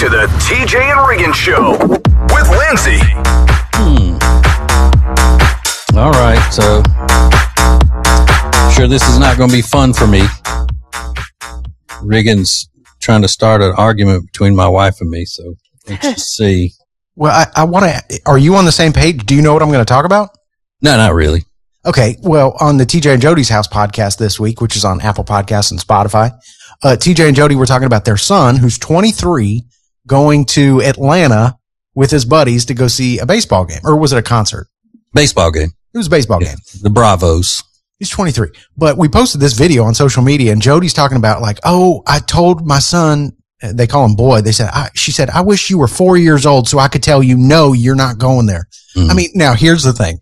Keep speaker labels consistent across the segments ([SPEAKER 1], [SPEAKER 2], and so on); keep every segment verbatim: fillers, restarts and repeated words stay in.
[SPEAKER 1] to the T J and Regan Show with Lindsay.
[SPEAKER 2] Hmm. All right, so sure this is not going to be fun for me. Regan's trying to start an argument between my wife and me, so let's see.
[SPEAKER 3] Well, I, I want to. Are you on the same page? Do you know what I'm going to talk about?
[SPEAKER 2] No, not really.
[SPEAKER 3] Okay. Well, on the T J and Jody's House podcast this week, which is on Apple Podcasts and Spotify, uh, T J and Jody were talking about their son, who's twenty-three, going to Atlanta with his buddies to go see a baseball game, or was it a concert?
[SPEAKER 2] Baseball game.
[SPEAKER 3] It was a baseball yeah, game.
[SPEAKER 2] The Bravos.
[SPEAKER 3] He's twenty-three. But we posted this video on social media, and Jody's talking about like, oh, I told my son, they call him boy. They said, I, she said, I wish you were four years old so I could tell you, no, you're not going there. Mm-hmm. I mean, now here's the thing.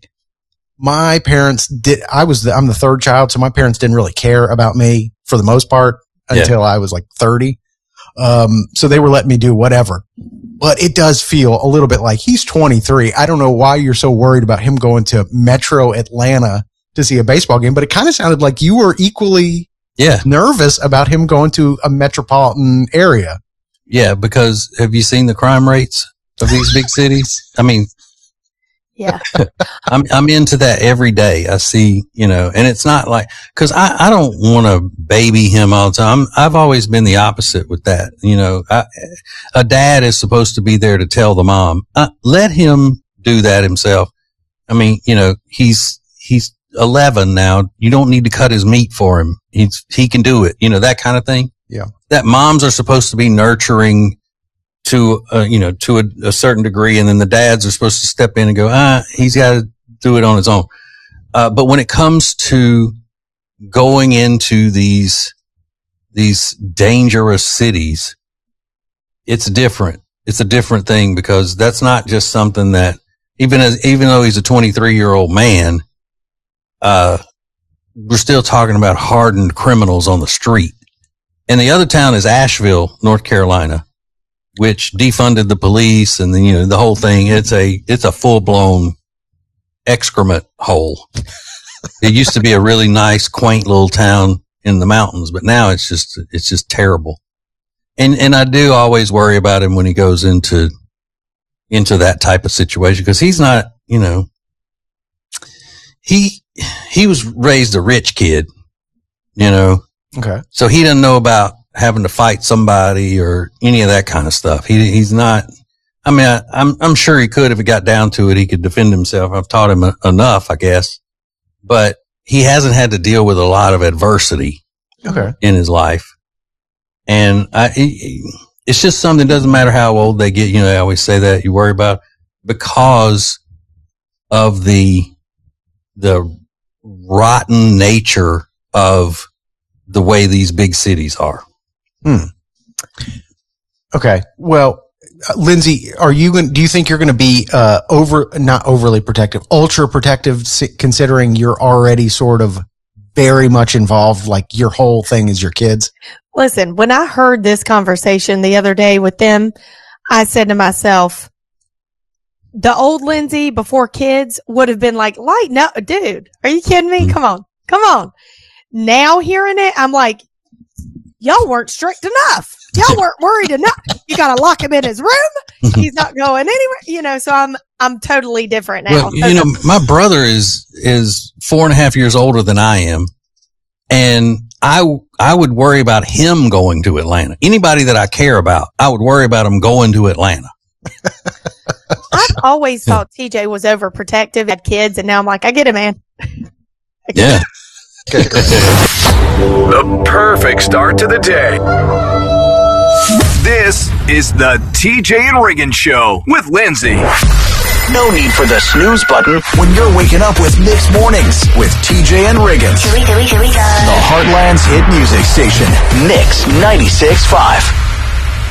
[SPEAKER 3] My parents did, I was the, I'm the third child. So my parents didn't really care about me for the most part until yeah. I was like thirty. Um, so they were letting me do whatever, but it does feel a little bit like he's twenty-three. I don't know why you're so worried about him going to Metro Atlanta to see a baseball game, but it kind of sounded like you were equally
[SPEAKER 2] yeah.
[SPEAKER 3] nervous about him going to a metropolitan area.
[SPEAKER 2] Yeah, because have you seen the crime rates of these big cities? I mean,
[SPEAKER 4] yeah,
[SPEAKER 2] I'm I'm into that every day. I see, you know, and it's not like because I I don't want to baby him all the time. I've always been the opposite with that. You know, I, a dad is supposed to be there to tell the mom. Uh, let him do that himself. I mean, you know, he's he's eleven now. You don't need to cut his meat for him. He's he can do it. You know, that kind of thing.
[SPEAKER 3] Yeah,
[SPEAKER 2] that moms are supposed to be nurturing to, uh, you know, to a, a certain degree. And then the dads are supposed to step in and go, ah, he's got to do it on his own. Uh, but when it comes to going into these, these dangerous cities, it's different. It's a different thing because that's not just something that even as, even though he's a twenty-three year old man, uh, we're still talking about hardened criminals on the street. And the other town is Asheville, North Carolina, which defunded the police and then, you know, the whole thing. It's a, it's a full blown excrement hole. It used to be a really nice, quaint little town in the mountains, but now it's just, it's just terrible. And, and I do always worry about him when he goes into, into that type of situation because he's not, you know, he, he was raised a rich kid, you know.
[SPEAKER 3] Okay.
[SPEAKER 2] So he doesn't know about having to fight somebody or any of that kind of stuff. He, he's not, I mean, I, I'm, I'm sure he could if it got down to it. He could defend himself. I've taught him a, enough, I guess, but he hasn't had to deal with a lot of adversity
[SPEAKER 3] okay.
[SPEAKER 2] in his life. And I, it's just something, doesn't matter how old they get. You know, I always say that you worry about because of the, the rotten nature of the way these big cities are.
[SPEAKER 3] Hmm. Okay. Well, uh, Lindsay, are you going, do you think you're going to be, uh, over, not overly protective, ultra protective, considering you're already sort of very much involved? Like your whole thing is your kids.
[SPEAKER 4] Listen, when I heard this conversation the other day with them, I said to myself, the old Lindsay before kids would have been like, lighten up, dude. Are you kidding me? Come on. Come on. Now hearing it, I'm like, y'all weren't strict enough. Y'all weren't worried enough. You got to lock him in his room. He's not going anywhere. You know, so I'm, I'm totally different now.
[SPEAKER 2] Well, you know, my brother is, is four and a half years older than I am. And I, I would worry about him going to Atlanta. Anybody that I care about, I would worry about him going to Atlanta.
[SPEAKER 4] I've always thought T J was overprotective, had kids, and now I'm like, I get it, man.
[SPEAKER 2] Yeah.
[SPEAKER 1] The perfect start to the day. This is the T J and Regan Show with Lindsay.
[SPEAKER 5] No need for the snooze button when you're waking up with Mixed Mornings with T J and Regan.
[SPEAKER 6] Here we go, here we go.
[SPEAKER 5] The Heartland's hit music station, Mix ninety-six point five.